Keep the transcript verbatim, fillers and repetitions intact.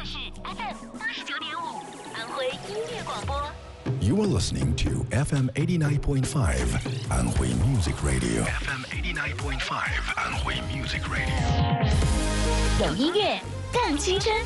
是 F M 八十九点五，安徽音乐广播。 You are listening to F M eighty-nine point five, Anhui Music Radio. F M eighty-nine point five, Anhui Music Radio. 有音乐，更青春。